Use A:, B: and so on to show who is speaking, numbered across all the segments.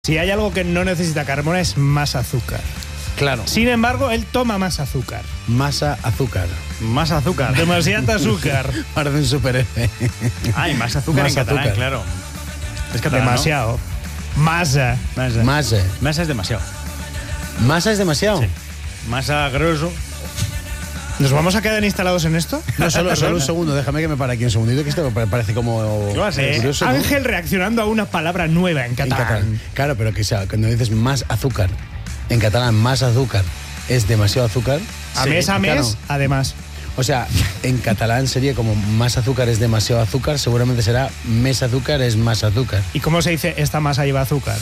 A: Si hay algo que no necesita Carmona es más azúcar.
B: Claro.
A: Sin embargo, él toma más azúcar.
B: Masa azúcar.
C: Más azúcar.
A: Demasiado azúcar.
B: Parece un superhéroe.
C: Ay, más azúcar
B: Más
C: en catalán,
B: azúcar.
C: claro. Es catalán,
A: Demasiado. Masa.
C: ¿no? Masa.
B: Masa.
C: Masa es demasiado.
B: ¿Masa es demasiado?
C: Sí. Masa grosso.
A: ¿Nos vamos a quedar instalados en esto?
B: No, solo un segundo. Déjame que me pare aquí un segundito, que esto me parece como...
C: ¿Qué va a ser?
B: curioso, ¿no?
A: Ángel reaccionando a una palabra nueva en
B: En
A: catalán.
B: catalán. Claro, pero que sea, cuando dices más azúcar, en catalán más azúcar es demasiado azúcar.
A: A
B: Sí,
A: mes,
B: claro.
A: además.
B: O sea, en catalán sería como más azúcar es demasiado azúcar, seguramente será més azúcar es más azúcar.
A: ¿Y cómo se dice esta masa lleva azúcar?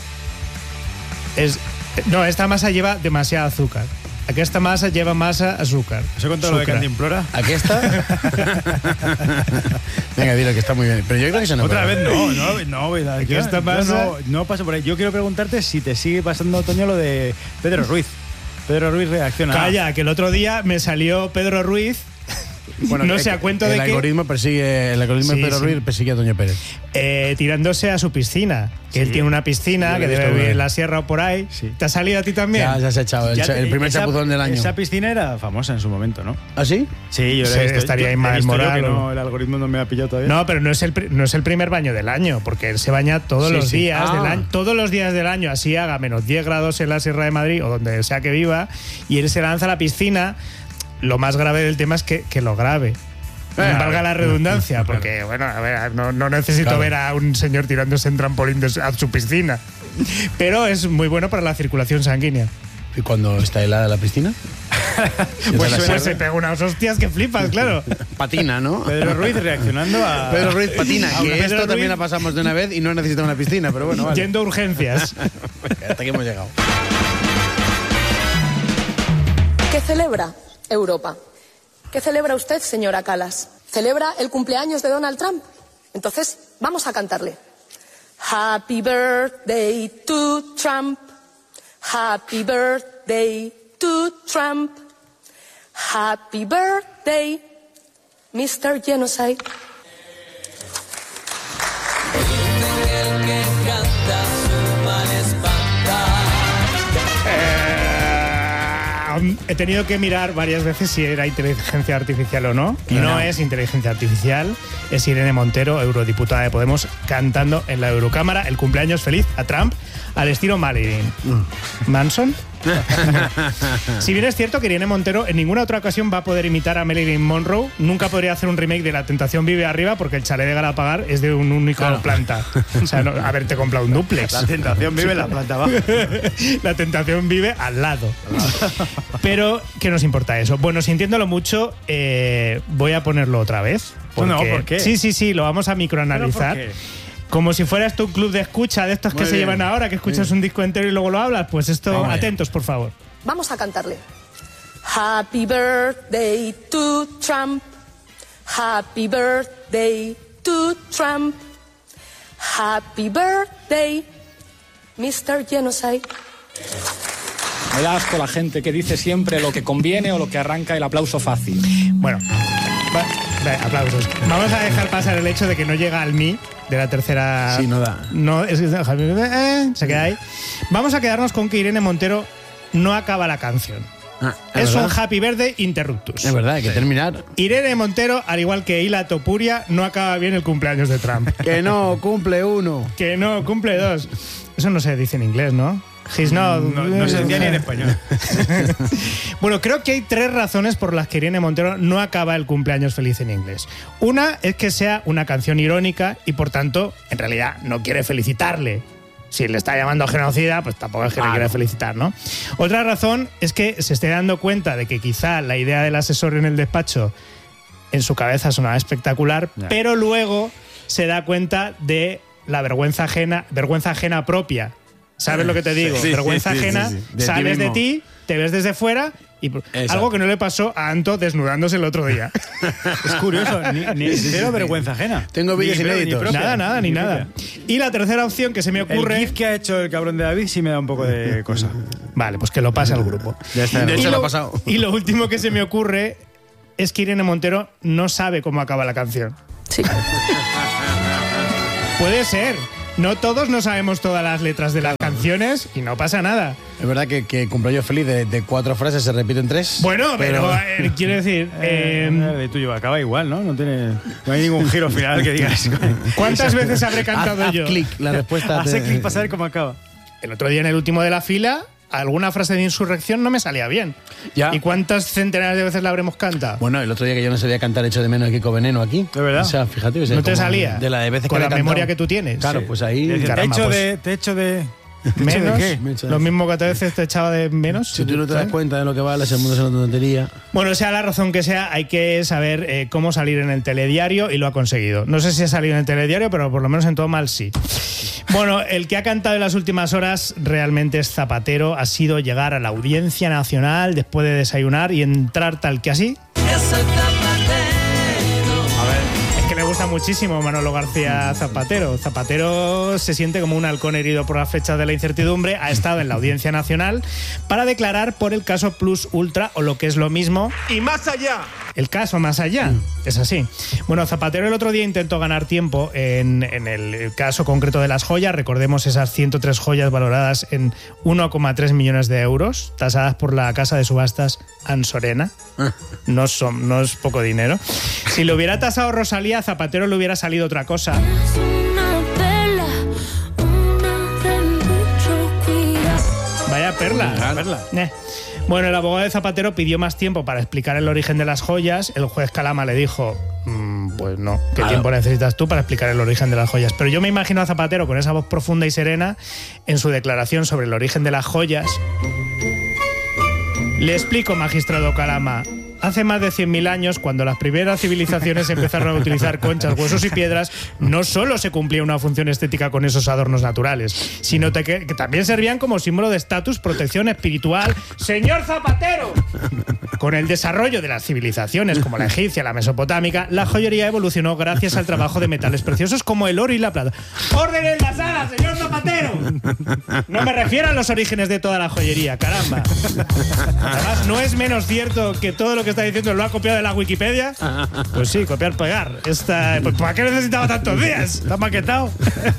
A: No, esta masa lleva demasiado azúcar. Aquesta masa lleva masa azúcar.
C: ¿Eso con todo lo de
A: Sucra.
C: Cantimplora?
B: ¿Aquí está? Venga, dilo que está muy bien. Pero yo creo que eso no
C: Otra
B: puede.
C: vez no, ¿verdad?
A: Aquí está pasa-
C: No paso por ahí. Yo quiero preguntarte si te sigue pasando, Toño, lo de Pedro Ruiz. Pedro Ruiz reacciona.
A: Calla, que el otro día me salió Pedro Ruiz.
B: Bueno,
A: no sé a cuento de
B: el
A: que
B: algoritmo persigue, el algoritmo
A: Sí,
B: de Pedro
A: sí.
B: Ruiz persigue a Toño Pérez.
A: tirándose a su piscina. Que él
C: Sí.
A: tiene una piscina
B: Yo lo
A: que
B: he
A: debe
B: visto
A: vivir
B: bien.
A: en la sierra o por ahí.
C: Sí.
A: ¿Te ha salido a ti también?
B: Ya se ha echado
C: Ya
B: el primer
C: esa-
B: chapuzón del año.
C: Esa piscina era famosa en su momento, ¿no?
B: ¿Ah, sí?
C: Sí, yo
A: Sí,
C: la he visto.
A: estaría
C: Yo-
A: ahí
C: he
A: mal
C: visto yo
A: moral,
C: que
A: ¿o?
C: no, el algoritmo no me ha pillado todavía.
A: No, pero no es el primer baño del año, porque él se baña todos
B: Sí,
A: los
B: sí.
A: días del
B: Ah.
A: año, todos los días del año, así haga menos 10 grados en la Sierra de Madrid o donde sea que viva, y él se lanza a la piscina. Lo más grave del tema es que lo grabe. Valga la redundancia, porque, bueno, a ver, no necesito
B: Claro.
A: ver a un señor tirándose en trampolín a su piscina. Pero es muy bueno para la circulación sanguínea.
B: ¿Y cuando está helada la piscina?
C: Pues
B: la
A: Pues se
B: sierra.
A: pega unas hostias que flipas, claro.
B: Patina, ¿no?
C: Pedro Ruiz reaccionando a.
B: Pedro Ruiz patina,
A: Aunque
B: que
A: Pedro
B: esto también
A: Ruiz-
B: la pasamos de una vez y no necesita una piscina, pero bueno, vale.
A: Yendo a urgencias.
B: Hasta aquí hemos llegado.
D: ¿Qué celebra Europa? ¿Qué celebra usted, señora Calas? ¿Celebra el cumpleaños de Donald Trump? Entonces, vamos a cantarle. Happy birthday to Trump. Happy birthday to Trump. Happy birthday, Mr. Genocide.
A: He tenido que mirar varias veces si era inteligencia artificial o no. No es inteligencia artificial, es Irene Montero, eurodiputada de Podemos, cantando en la Eurocámara el cumpleaños feliz a Trump al estilo Marilyn Manson. Si bien es cierto que Irene Montero en ninguna otra ocasión va a poder imitar a Marilyn Monroe, nunca podría hacer un remake de La Tentación vive arriba porque el chalet de Galapagar es de un único planta. O sea, haberte comprado un dúplex.
C: La tentación vive en la planta baja.
A: La tentación vive al lado. Pero, ¿qué nos importa eso? Bueno, sintiéndolo mucho, voy a ponerlo otra vez.
C: No, ¿por qué?
A: Sí, lo vamos a microanalizar.
C: ¿Pero por qué?
A: Como si fuera esto un club de escucha de estos que
B: Muy
A: se
B: bien.
A: llevan ahora, que escuchas un disco entero y luego lo hablas. Pues esto,
B: Vamos allá.
A: atentos, por favor.
D: Vamos a cantarle. Happy birthday to Trump. Happy birthday to Trump. Happy birthday, Mr. Genocide.
E: Me da asco la gente que dice siempre lo que conviene o lo que arranca el aplauso fácil.
A: Bueno, aplausos. Vamos a dejar pasar el hecho de que no llega al mi de la tercera.
B: Sí, no da.
A: No, se queda ahí. Vamos a quedarnos con que Irene Montero no acaba la canción. Es un Happy Birthday Interruptus.
B: Es verdad, hay que terminar.
A: Irene Montero, al igual que Hila Topuria, no acaba bien el cumpleaños de Trump.
B: Que no, cumple uno.
A: Que no, cumple dos. Eso no se dice en inglés, ¿no? He's not-
C: No se decía ni en español.
A: Bueno, creo que hay tres razones por las que Irene Montero no acaba el cumpleaños feliz en inglés. Una es que sea una canción irónica y, por tanto, en realidad no quiere felicitarle. Si le está llamando genocida, pues tampoco es que le quiera felicitar, ¿no? Otra razón es que se esté dando cuenta de que quizá la idea del asesor en el despacho en su cabeza sonaba espectacular, pero luego se da cuenta de la vergüenza ajena propia. ¿Sabes lo que te digo?
B: Sí,
A: vergüenza
B: sí, sí,
A: ajena,
B: sí, sí. De ti
A: sales de
B: mismo.
A: ti, te ves desde fuera y algo que no le pasó a Anto desnudándose el otro día.
C: Es curioso, ni cero vergüenza ajena.
B: Tengo vídeos
C: Ni
B: inéditos.
C: propia,
A: Nada, ni nada.
C: propia.
A: Y la tercera opción que se me
C: El
A: ocurre...
C: gif que ha hecho el cabrón de David sí me da un poco de cosa.
A: Vale, pues que lo pase al grupo.
C: Ya está.
B: De
A: Y
B: hecho, lo
A: lo-
B: ha pasado.
A: Y lo último que se me ocurre es que Irene Montero no sabe cómo acaba la canción.
D: Sí.
A: Puede ser. No todos no sabemos todas las letras de las canciones y no pasa nada.
B: Es verdad que cumpleaños feliz de 4 frases se repiten 3.
A: Bueno, pero quiero decir...
C: El tuyo acaba igual, ¿no? No hay ningún giro final que digas.
A: ¿Cuántas veces habré cantado
B: haz
A: yo?
B: clic, la respuesta.
C: Hace clic para saber cómo acaba.
A: El otro día en el último de la fila, alguna frase de insurrección no me salía bien.
B: Ya.
A: ¿Y cuántas centenares de veces la habremos cantado?
B: Bueno, el otro día que yo no sabía cantar Echo de menos a Kiko Veneno aquí.
C: ¿De verdad?
B: O sea, fíjate.
A: ¿No te salía?
B: De la de veces
A: con
B: que
A: la
B: le he
A: memoria
B: cantado.
A: que tú tienes.
B: Claro, pues ahí...
A: Caramba,
C: Te echo de...
A: menos.
C: ¿De qué?
A: Lo mismo que a veces te echaba de menos.
B: Si tú no te das cuenta de lo que vale, el mundo es una tontería.
A: Bueno, sea la razón que sea, hay que saber cómo salir en el telediario y lo ha conseguido. No sé si ha salido en el telediario, pero por lo menos en todo mal sí. Bueno, el que ha cantado en las últimas horas realmente es Zapatero. Ha sido llegar a la Audiencia Nacional después de desayunar y entrar tal que así. Le gusta muchísimo Manolo García Zapatero. Zapatero se siente como un halcón herido por las flechas de la incertidumbre. Ha estado en la Audiencia Nacional para declarar por el caso Plus Ultra, o lo que es lo mismo,
F: y más allá.
A: El caso más allá. Es así. Bueno, Zapatero el otro día intentó ganar tiempo en el caso concreto de las joyas. Recordemos esas 103 joyas valoradas en 1,3 millones de euros, tasadas por la casa de subastas Ansorena. No es poco dinero. Si lo hubiera tasado Rosalía, a Zapatero le hubiera salido otra cosa. Vaya perla. Bueno, el abogado de Zapatero pidió más tiempo para explicar el origen de las joyas. El juez Calama le dijo, pues no, ¿qué tiempo necesitas tú para explicar el origen de las joyas? Pero yo me imagino a Zapatero con esa voz profunda y serena en su declaración sobre el origen de las joyas. Le explico, magistrado Calama. Hace más de 100.000 años, cuando las primeras civilizaciones empezaron a utilizar conchas, huesos y piedras, no solo se cumplía una función estética con esos adornos naturales, sino que también servían como símbolo de estatus, protección espiritual. ¡Señor Zapatero! Con el desarrollo de las civilizaciones como la egipcia, la mesopotámica, la joyería evolucionó gracias al trabajo de metales preciosos como el oro y la plata. ¡Orden en la sala, señor Zapatero! No me refiero a los orígenes de toda la joyería, caramba. Además, no es menos cierto que todo lo que está diciendo lo ha copiado de la Wikipedia. Pues sí, copiar, pegar. Pues ¿para qué necesitaba tantos días? ¿Está maquetado?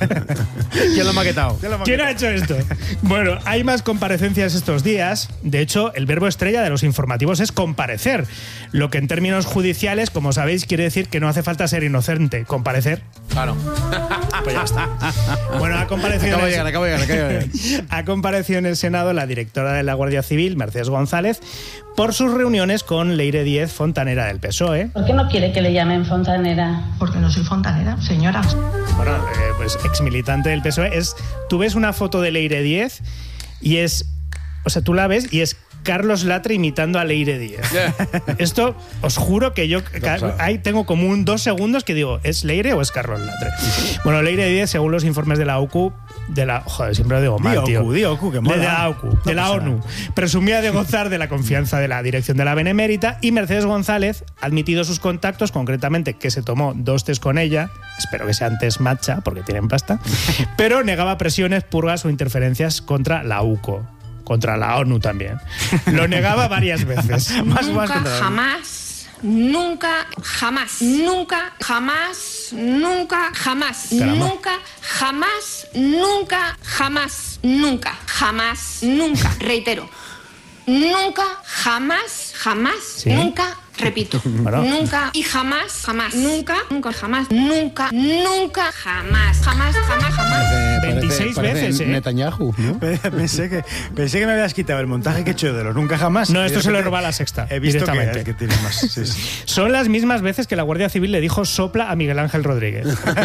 C: ¿Quién lo ha maquetado?
A: ¿Quién ha hecho esto? Bueno, hay más comparecencias estos días. De hecho, el verbo estrella de los informativos es comparecer, lo que en términos judiciales, como sabéis, quiere decir que no hace falta ser inocente. Comparecer.
B: Claro.
A: Pues ya está. Bueno, ha comparecido
B: Acabo de llegar.
A: Ha comparecido en el Senado la directora de la Guardia Civil, Mercedes González, por sus reuniones con Leire Díez, fontanera del PSOE.
G: ¿Por qué no quiere que le llamen fontanera?
H: Porque no soy fontanera, señora.
A: Bueno, pues exmilitante del PSOE. Tú ves una foto de Leire Díez y es... O sea, tú la ves y es Carlos Latre imitando a Leire Díez. Esto, os juro que yo ahí tengo como 2 segundos que digo, ¿es Leire o es Carlos Latre? Bueno, Leire Díez, según los informes de la OCU, siempre lo digo mal, tío.
C: Di OCU, que mola.
A: De la OCU, de la ONU. Presumía de gozar de la confianza de la dirección de la Benemérita, y Mercedes González ha admitido sus contactos, concretamente que se tomó 2 tés con ella, espero que sean tés matcha, porque tienen pasta, pero negaba presiones, purgas o interferencias contra la UCO. Contra la ONU también. Lo negaba varias veces.
I: Nunca, jamás, nunca, jamás, nunca, jamás, nunca, jamás,
A: Caramba.
I: nunca, jamás, nunca, jamás, nunca, jamás, nunca, reitero, nunca, jamás, jamás,
A: ¿Sí?
I: nunca, repito,
A: Bueno.
I: nunca y jamás, jamás, nunca, nunca, jamás, nunca, nunca, jamás, jamás, jamás, jamás.
A: 26 veces, ¿eh?
B: Netanyahu, ¿no?
C: Pensé que me habías quitado el montaje que he hecho de los nunca jamás.
A: No, esto se lo roba a La Sexta.
C: He visto
A: directamente.
C: que tienes más. Sí, sí.
A: Son las mismas veces que la Guardia Civil le dijo sopla a Miguel Ángel Rodríguez.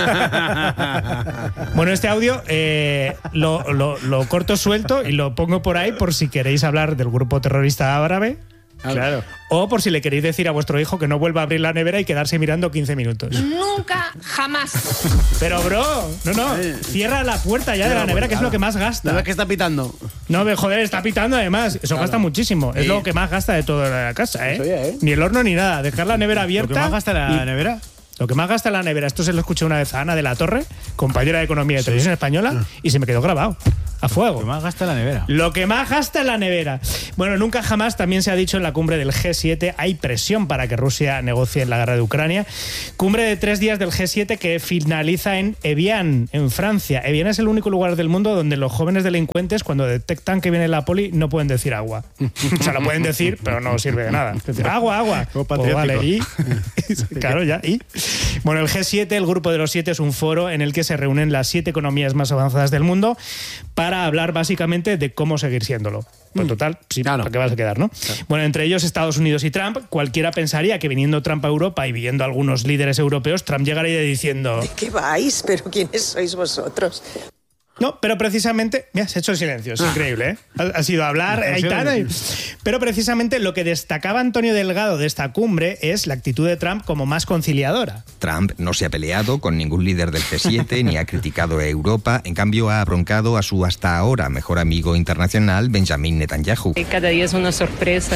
A: Bueno, este audio lo corto suelto y lo pongo por ahí por si queréis hablar del grupo terrorista árabe.
C: Claro.
A: O por si le queréis decir a vuestro hijo que no vuelva a abrir la nevera y quedarse mirando 15 minutos.
I: Nunca, jamás.
A: Pero, bro, no. Cierra la puerta ya de la nevera, que es lo que más
B: ¿No
A: gasta.
B: ves que está pitando?
A: No, joder, está pitando además. Eso gasta muchísimo. Es lo que más gasta de toda la casa, ¿eh?
B: Eso ya, ¿eh?
A: Ni el horno ni nada. Dejar la nevera abierta.
C: ¿Lo que más gasta la
A: y-
C: nevera?
A: Lo que más gasta la nevera, esto se lo escuché una vez a Ana de la Torre, compañera de Economía de Televisión Española, y se me quedó grabado. a fuego.
C: Lo que más gasta en la nevera.
A: Lo que más gasta en la nevera. Bueno, nunca jamás, también se ha dicho en la cumbre del G7, hay presión para que Rusia negocie en la guerra de Ucrania. Cumbre de 3 días del G7 que finaliza en Evian, en Francia. Evian es el único lugar del mundo donde los jóvenes delincuentes, cuando detectan que viene la poli, no pueden decir agua. O sea, lo pueden decir, pero no sirve de nada. Es decir, agua.
C: Como
A: Pues vale,
C: patriótico.
A: claro, ya. Bueno, el G7, el Grupo de los 7, es un foro en el que se reúnen las 7 economías más avanzadas del mundo para hablar básicamente de cómo seguir siéndolo. Pues total, sí,
B: Claro.
A: ¿para qué vas a quedar, no? Claro. Bueno, entre ellos Estados Unidos y Trump. Cualquiera pensaría que viniendo Trump a Europa y viendo a algunos líderes europeos, Trump llegaría diciendo...
F: ¿De qué vais? ¿Pero quiénes sois vosotros?
A: No, pero precisamente... Mira, se ha hecho el silencio, es increíble, ¿eh? Ha sido hablar, Aitana... Pero precisamente lo que destacaba Antonio Delgado de esta cumbre es la actitud de Trump como más conciliadora.
J: Trump no se ha peleado con ningún líder del G7 ni ha criticado a Europa, en cambio ha broncado a su hasta ahora mejor amigo internacional, Benjamin Netanyahu.
K: Cada día es una sorpresa.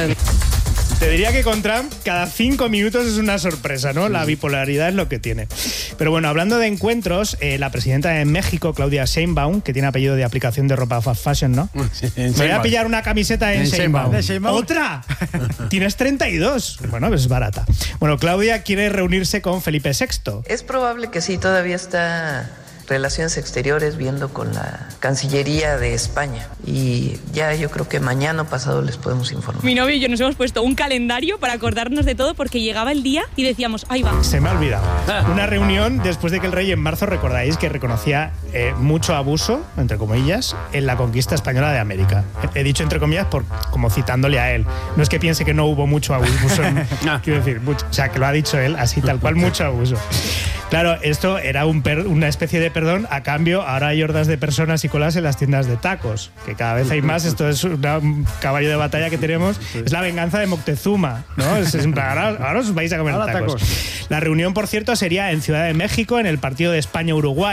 A: Te diría que con Trump cada 5 minutos es una sorpresa, ¿no? La bipolaridad es lo que tiene. Pero bueno, hablando de encuentros, la presidenta de México, Claudia Sheinbaum, que tiene apellido de aplicación de ropa fast fashion, ¿no? Me voy a pillar una camiseta en Sheinbaum. ¿Otra? Tienes 32. Bueno, pues es barata. Bueno, Claudia quiere reunirse con Felipe VI.
F: Es probable que sí, todavía está Relaciones Exteriores viendo con la Cancillería de España. Y ya yo creo que mañana o pasado les podemos informar.
L: Mi novio y yo nos hemos puesto un calendario para acordarnos de todo porque llegaba el día y decíamos, ahí va.
A: Se me ha olvidado. Una reunión después de que el rey en marzo, recordáis que reconocía mucho abuso, entre comillas, en la conquista española de América. He dicho entre comillas como citándole a él. No es que piense que no hubo mucho abuso. Quiero decir, mucho, o sea, que lo ha dicho él así tal cual, mucho abuso. Claro, esto era una especie de perdón. A cambio, ahora hay hordas de personas y colas en las tiendas de tacos, que cada vez hay más. Esto es un caballo de batalla que tenemos. Es la venganza de Moctezuma, ¿no? Ahora os vais a comer tacos. La reunión, por cierto, sería en Ciudad de México, en el partido de España-Uruguay.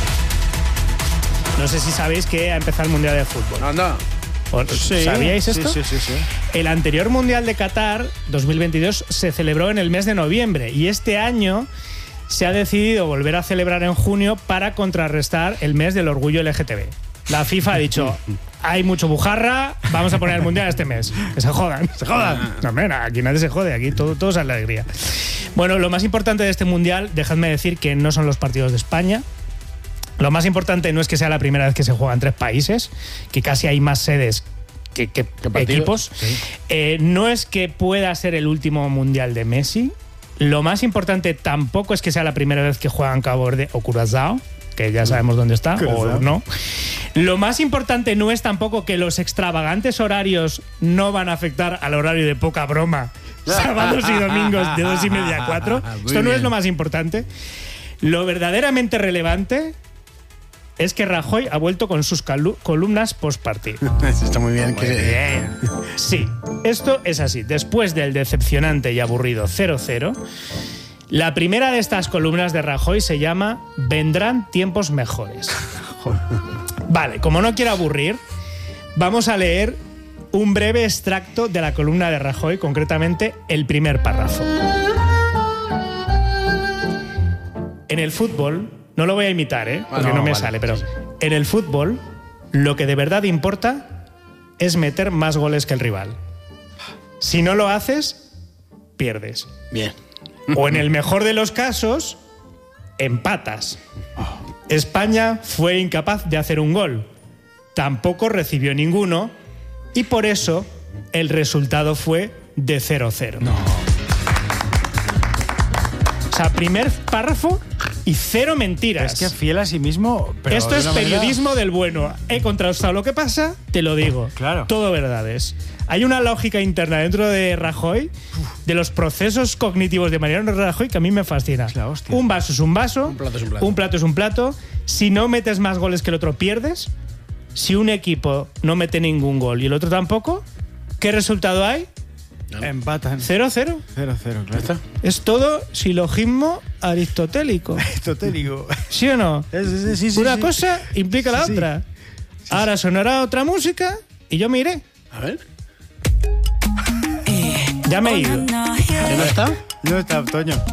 A: No sé si sabéis que ha empezado el Mundial de Fútbol.
B: Anda.
A: ¿Sabíais esto?
C: Sí.
A: El anterior Mundial de Qatar, 2022, se celebró en el mes de noviembre y este año se ha decidido volver a celebrar en junio para contrarrestar el mes del orgullo LGTB. La FIFA ha dicho, hay mucho bujarra, vamos a poner el Mundial este mes. Que se jodan. No, mira, aquí nadie se jode, aquí todo es alegría. Bueno, lo más importante de este Mundial, dejadme decir que no son los partidos de España. Lo más importante no es que sea la primera vez que se juegan 3 países, que casi hay más sedes que equipos. Sí. No es que pueda ser el último Mundial de Messi. Lo más importante tampoco es que sea la primera vez que juegan Cabo Verde o Curazao, que ya sabemos dónde está, o no. Lo más importante no es tampoco que los extravagantes horarios no van a afectar al horario de poca broma, sábados y domingos de 2:30 a 4. Esto no es lo más importante. Lo verdaderamente relevante es que Rajoy ha vuelto con sus columnas post-partido.
B: Está muy bien.
A: Sí, esto es así. Después del decepcionante y aburrido 0-0, la primera de estas columnas de Rajoy se llama Vendrán tiempos mejores. Vale, como no quiero aburrir, vamos a leer un breve extracto de la columna de Rajoy, concretamente el primer párrafo. En el fútbol... No lo voy a imitar, porque no me sale, pero en el fútbol lo que de verdad importa es meter más goles que el rival. Si no lo haces, pierdes.
B: Bien.
A: O en el mejor de los casos, empatas. España fue incapaz de hacer un gol. Tampoco recibió ninguno y por eso el resultado fue de 0-0.
B: No.
A: O sea, primer párrafo y 0 mentiras.
C: Es que fiel a sí mismo. Pero
A: esto es periodismo del bueno. He contrastado lo que pasa, te lo digo.
C: Claro.
A: Todo verdades. Hay una lógica interna dentro de Rajoy, de los procesos cognitivos de Mariano Rajoy, que a mí me fascina. Un vaso es un vaso, un plato es un plato. Un plato es un plato. Si no metes más goles que el otro, pierdes. Si un equipo no mete ningún gol y el otro tampoco, ¿qué resultado hay?
C: Empatan.
A: 0-0.
C: 0-0, claro.
A: Es todo silogismo aristotélico.
C: Aristotélico.
A: ¿Sí o no?
C: Sí,
A: Una cosa implica la otra. Ahora sonará otra música y yo me iré.
B: A ver.
A: Ya me he ido.
B: ¿Ya no está?
C: No está, Toño.